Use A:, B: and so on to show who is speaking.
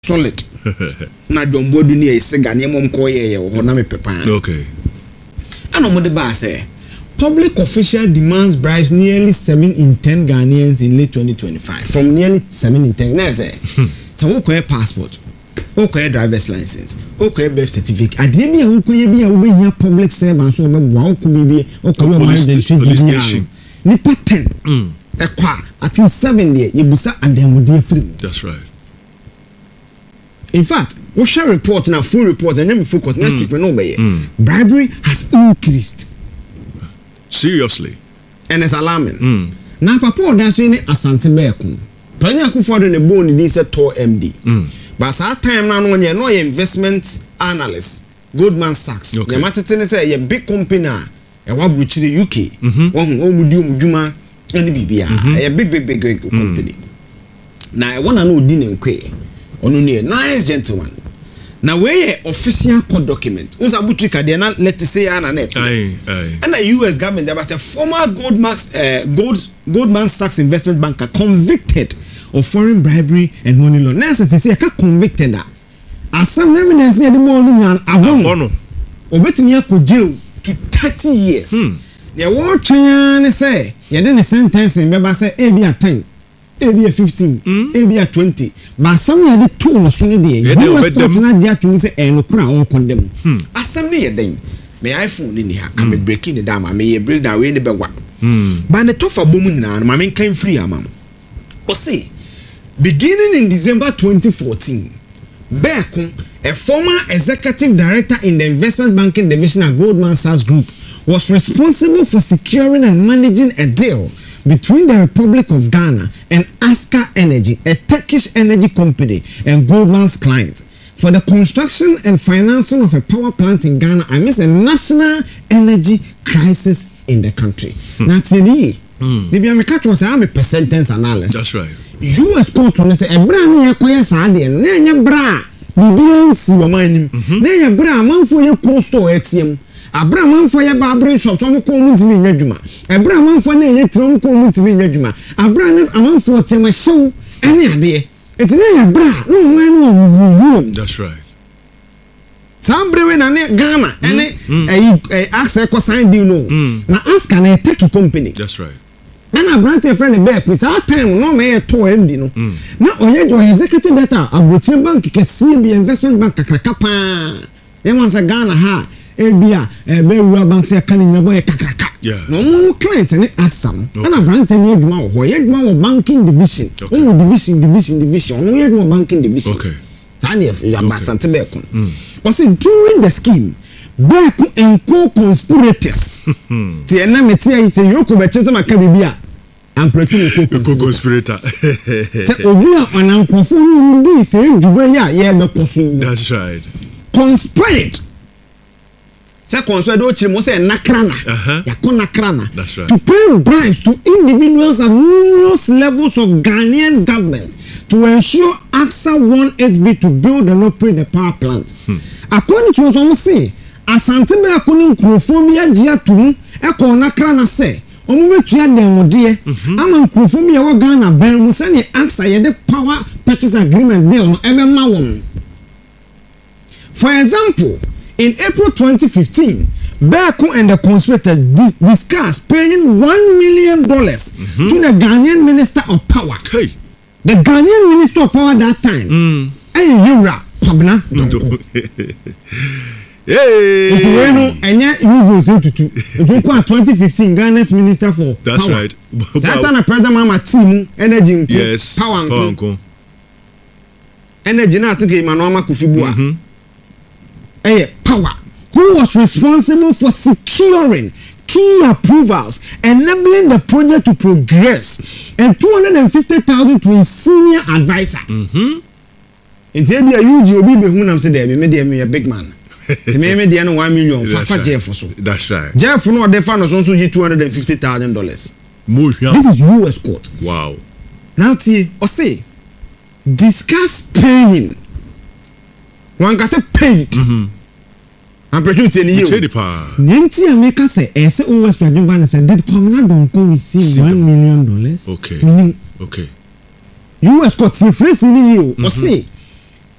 A: solid. Na John Bodu ni esega ne mom ko ye ho na me pepa.
B: Okay.
A: Ano mo de ba say public official demands bribes nearly 7 in 10 Ghanaians in late 2025. From nearly 7 in 10. Na say so who ko passport, who ko driver's license, who ko birth certificate. Ade bia who ko ye bia wo be public servant so be wa ko bi who ko police station. Nipa 10. Ekwa at least 7 there you busa ademudi free.
B: That's right.
A: In fact, we shall report now, full report, and then we focus next week. No, bribery has increased.
B: Seriously,
A: and it's alarming. Now, Papa, that's when Asante Beku. Panya Akufo-Addo ne bone this a tall MD. But that time now, when you know investment analyst, Goldman Sachs, the matter say a big company, a wabuchi the UK, one muduma and the BBA, a big company. Now I want to know Dean and Kwe. Onuni nice gentleman. Na where official court document. Unsa butrika dey na let say ana net.
B: Aye.
A: And the US government there was a former Goldman Sachs investment banker convicted of foreign bribery and money laundering. Na say ka convicted that. Asam evidence dey money nyan abon. Obetimi akọ jail to 30 years. The word change say ye dey the sentence in be say e bi a 10. Maybe a 15, maybe a 20. But some of the two no sooner there. You must not dare to say and crown condemn. As some day then, may I phone in here? I'm breaking the dam. I may break down in the back. But the tougher woman and my man came free, ma'am. Or say, beginning in December 2014, Beku, a former executive director in the investment banking division at Goldman Sachs Group, was responsible for securing and managing a deal between the Republic of Ghana and Asker Energy, a Turkish energy company, and Goldman's client for the construction and financing of a power plant in Ghana amidst a national energy crisis in the country. Now, today, the Biamika was a percentage analysis.
B: That's right.
A: US court on say a brand new acquire Sadi and Nanya Bra, Bibiansi, Wamani, Nanya Bra, man for your coastal ATM. Abraham for your barbering shop, some common to me in Yajuma. Abraham for a from common to me in Yajuma. Abraham among for Tema show any idea. It's a bra, no man.
B: That's right.
A: Some brewing and Ghana and a ask a sign deal no. Now ask an a techie company.
B: That's right.
A: And I grant a friend back with our time, no may to MD no. Now, when you executive better, a routine bank can see the investment bank a cracapa. Then once a Ghana ha. Ebia bewa bank say kan nyina boy kakraka no mo client ne asam and a branch ne adwuma wo yedwuma wo banking division no division no yedwuma banking division
B: okay
A: tani ya basante be kon was it during the scheme Beku and co-conspirators ti na meti ayi say yoko be chese maka bibia am pretty
B: co-conspirator
A: say obi an ankofo no bi say djube ya ye be koso.
B: That's right.
A: Conspired. Second, so I don't say nakrana. Nakrana.
B: That's right.
A: To pay bribes to individuals at numerous levels of Ghanaian government to ensure AXA 18B to build and operate the power plant. According to what I'm saying, Asante Beku Nkrofobia Jia Tum, Eko nakrana say, Omubetua Demodie, Ama Nkrofobia wa Ghana Ben Musani AXA yede power purchase agreement there on Emma. For example, in April 2015, Beku and the conspirators discussed paying $1 million to the Ghanaian Minister of Power.
B: Hey.
A: The Ghanaian Minister of Power that time. And Yura Kwabena.
B: Hey.
A: If you know, and yet you go say to 2015 Ghana's Minister for
B: That's
A: Power.
B: right.
A: Satana President Mama Team Energy.
B: Yes.
A: Power. Energy na think Emmanuel Kufibua. Power, who was responsible for securing key approvals, enabling the project to progress, and 250,000 to his senior advisor. In Tebia, you be who say there, me a big man. Me no 1 million for Jeff so.
B: That's right.
A: Jeff no the fan was also $250,000. This is US court.
B: Wow.
A: Now or say discuss paying. One can say paid. I'm pretty you. Nancy America say, say OS Radimban said that Kwamina don't go receive $1 million.
B: Okay.
A: US court say fresh in you or say